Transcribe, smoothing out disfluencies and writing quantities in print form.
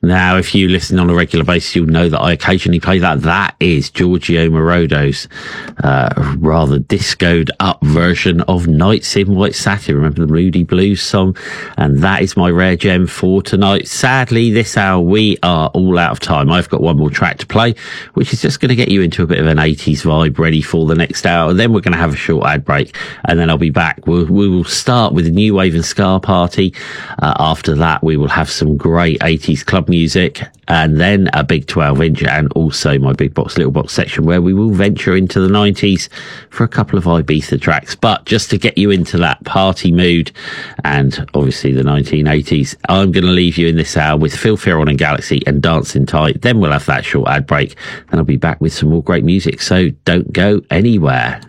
Now, if you listen on a regular basis, you'll know that I occasionally play that. That is Giorgio Moroder's rather discoed up version of Nights in White Satin. Remember the Moody Blues song? And that is my rare gem for tonight. Sadly, this hour we are all out of time. I've got one more track to play, which is just going to get you into a bit of an 80s vibe ready for the next hour. Then we're going to have a short ad break, and then I'll be back. We will start with the New Wave and Ska Party. After that, we will have some great 80s club music, and then a big 12-inch, and also my big box, little box section, where we will venture into the 90s for a couple of Ibiza tracks. But just to get you into that party mood, and obviously the 1980s, I'm going to leave you in this hour with Phil Fearon and Galaxy and Dancing Tight. Then we'll have that short ad break, and I'll be back with some more great music. So don't go anywhere.